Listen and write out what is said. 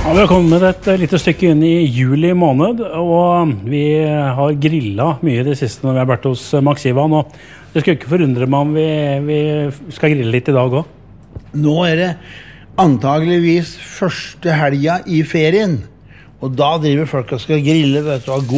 Ja, vi har kommet et lite stykke inn i juli måned, og vi har grillet mye det siste når vi har vært hos Max Ivan, og det skal ikke forundre meg om vi skal grille litt i dag også. Nå det antageligvis første helga i ferien, og da driver folk og skal grille, vet du, av god